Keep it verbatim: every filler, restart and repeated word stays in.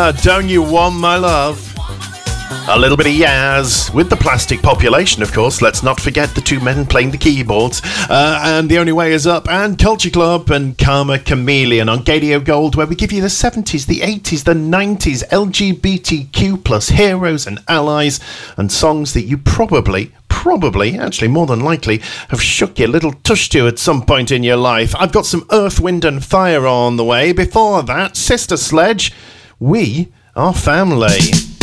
Mama, don't you want my love? A little bit of Yaz with the Plastic Population, of course. Let's not forget the two men playing the keyboards. Uh, and The Only Way Is Up and Culture Club and Karma Chameleon on Gadio Gold, where we give you the seventies, the eighties, the nineties, L G B T Q plus heroes and allies, and songs that you probably, probably, actually more than likely, have shook your little tush to at some point in your life. I've got some Earth, Wind and Fire on the way. Before that, Sister Sledge, We Are Family.